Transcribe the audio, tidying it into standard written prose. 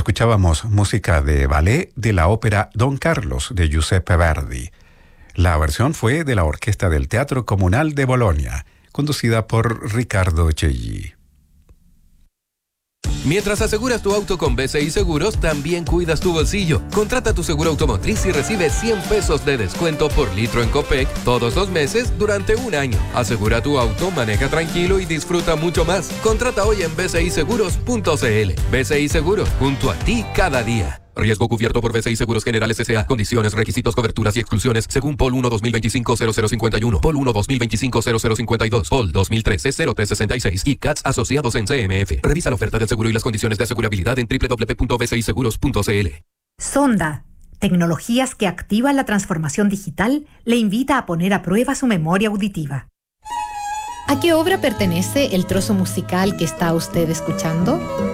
Escuchábamos música de ballet de la ópera Don Carlos de Giuseppe Verdi. La versión fue de la Orquesta del Teatro Comunal de Bolonia, conducida por Riccardo Ceggi. Mientras aseguras tu auto con BCI Seguros, también cuidas tu bolsillo. Contrata tu seguro automotriz y recibe 100 pesos de descuento por litro en Copec todos los meses durante un año. Asegura tu auto, maneja tranquilo y disfruta mucho más. Contrata hoy en bciseguros.cl. BCI Seguros, junto a ti cada día. Riesgo cubierto por BCI Seguros Generales S.A. Condiciones, requisitos, coberturas y exclusiones según POL 1 2025-0051, POL 1 2025-0052, POL 2013-0366 y CATS asociados en CMF. Revisa la oferta del seguro y las condiciones de asegurabilidad en www.bciseguros.cl. Sonda, tecnologías que activan la transformación digital, le invita a poner a prueba su memoria auditiva. ¿A qué obra pertenece el trozo musical que está usted escuchando?